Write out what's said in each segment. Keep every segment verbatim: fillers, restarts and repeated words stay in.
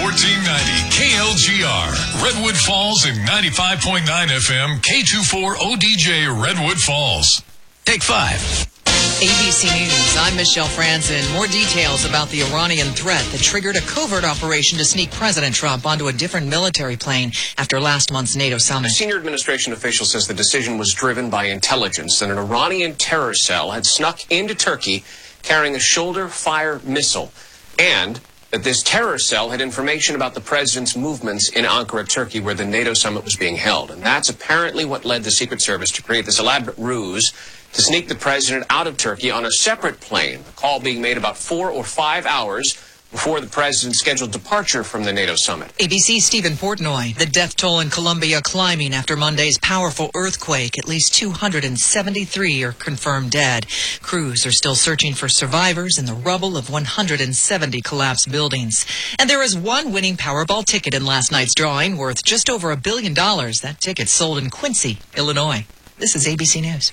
fourteen ninety K L G R, Redwood Falls, and ninety-five point nine F M K twenty-four O D J, Redwood Falls. Take five. A B C News, I'm Michelle Franzen. More details about the Iranian threat that triggered a covert operation to sneak President Trump onto a different military plane after last month's NATO summit. A senior administration official says the decision was driven by intelligence that an Iranian terror cell had snuck into Turkey carrying a shoulder-fire missile, and that this terror cell had information about the president's movements in Ankara, Turkey, where the NATO summit was being held. And that's apparently what led the Secret Service to create this elaborate ruse to sneak the president out of Turkey on a separate plane, the call being made about four or five hours before the president's scheduled departure from the NATO summit. A B C's Stephen Portnoy. The death toll in Colombia climbing after Monday's powerful earthquake. At least two hundred seventy-three are confirmed dead. Crews are still searching for survivors in the rubble of one hundred seventy collapsed buildings. And there is one winning Powerball ticket in last night's drawing worth just over a billion dollars. That ticket sold in Quincy, Illinois. This is A B C News.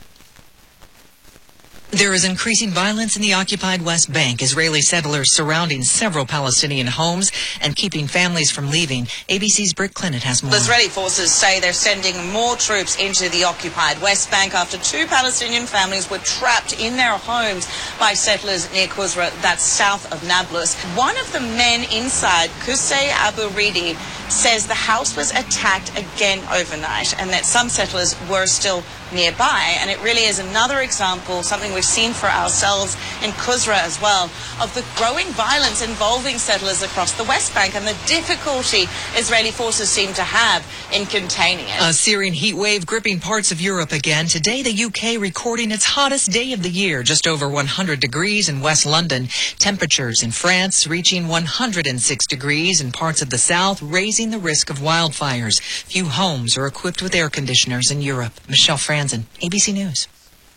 There is increasing violence in the occupied West Bank. Israeli settlers surrounding several Palestinian homes and keeping families from leaving. A B C's Britt Clinton has more. Israeli forces say they're sending more troops into the occupied West Bank after two Palestinian families were trapped in their homes by settlers near Qusra, that's south of Nablus. One of the men inside, Qusay Abu Ridi, says the house was attacked again overnight and that some settlers were still nearby. And it really is another example, something we've seen for ourselves in Qusra as well, of the growing violence involving settlers across the West Bank and the difficulty Israeli forces seem to have in containing it. A Syrian heat wave gripping parts of Europe again. Today, the U K recording its hottest day of the year, just over one hundred degrees in West London. Temperatures in France reaching one hundred six degrees in parts of the south, raising the risk of wildfires. Few homes are equipped with air conditioners in Europe. Michelle Franzen, A B C News.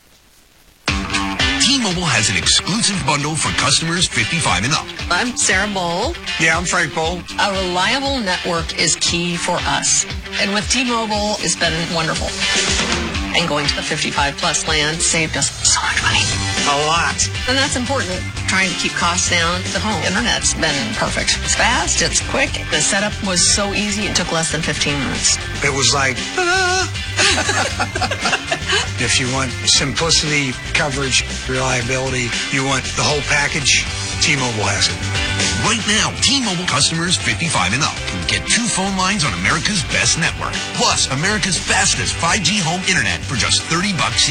T-Mobile has an exclusive bundle for customers fifty-five and up. I'm Sarah Bowl. Yeah, I'm Frank Bowl. A reliable network is key for us. And with T-Mobile, it's been wonderful. And going to the fifty-five plus plan saved us so much money. A lot. And that's important. Trying to keep costs down. The home internet's been perfect. It's fast, it's quick. The setup was so easy, it took less than fifteen minutes. It was like, ah. If you want simplicity, coverage, reliability, you want the whole package, T-Mobile has it. Right now, T-Mobile customers fifty-five and up can get two phone lines on America's best network, plus America's fastest five G home internet for just thirty bucks